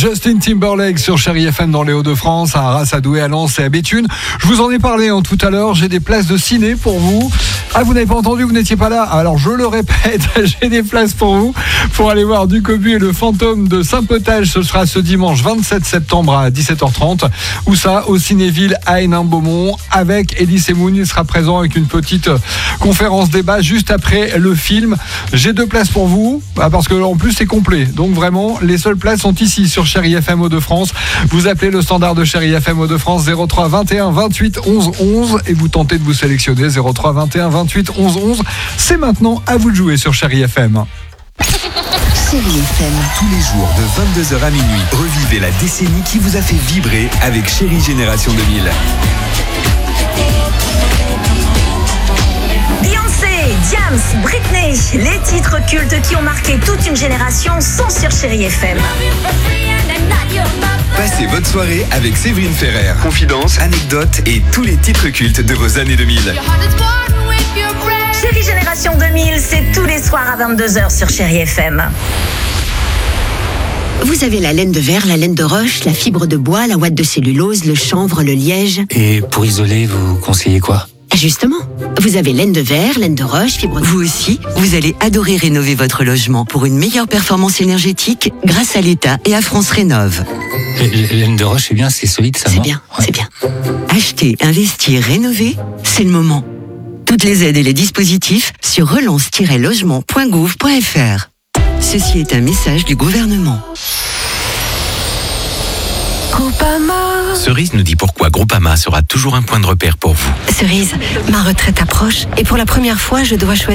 Justin Timberlake sur Chérie FM dans les Hauts-de-France, à Arras, à Douai, à Lens et à Béthune. Je vous en ai parlé tout à l'heure, j'ai des places de ciné pour vous. Ah, vous n'avez pas entendu, vous n'étiez pas là. Alors je le répète, j'ai des places pour vous pour aller voir Ducobu et le fantôme de Saint-Potage. Ce sera ce dimanche 27 septembre à 17h30. Où ça, au Cinéville à Hénin-Beaumont avec Elie Semoun. Il sera présent avec une petite conférence débat juste après le film. J'ai 2 places pour vous parce que en plus c'est complet. Donc vraiment, les seules places sont ici sur Chérie FM Hauts-de-France. Vous appelez le standard de Chérie FM Hauts-de-France 03 21 28 11 11 et vous tentez de vous sélectionner 03 21 28 11 11. C'est maintenant à vous de jouer sur Chérie FM. Chérie FM. Tous les jours de 22h à minuit, revivez la décennie qui vous a fait vibrer avec Chérie Génération 2000. Beyoncé, Diams, Britney, les titres cultes qui ont marqué toute une génération sont sur Chérie FM. Passez votre soirée avec Séverine Ferrer. Confidences, anecdotes et tous les titres cultes de vos années 2000. Chérie Génération 2000, c'est tous les soirs à 22h sur Chérie FM. Vous avez la laine de verre, la laine de roche, la fibre de bois, la ouate de cellulose, le chanvre, le liège. Et pour isoler, vous conseillez quoi ? Justement, vous avez laine de verre, laine de roche, fibre de... Vous aussi, vous allez adorer rénover votre logement pour une meilleure performance énergétique grâce à l'État et à France Rénov'. Laine de roche, c'est bien, c'est solide ça, C'est non ? bien, Ouais. c'est bien. Acheter, investir, rénover, c'est le moment. Toutes les aides et les dispositifs sur relance-logement.gouv.fr. Ceci est un message du gouvernement. Cerise nous dit pourquoi Groupama sera toujours un point de repère pour vous. Cerise, ma retraite approche et pour la première fois, je dois choisir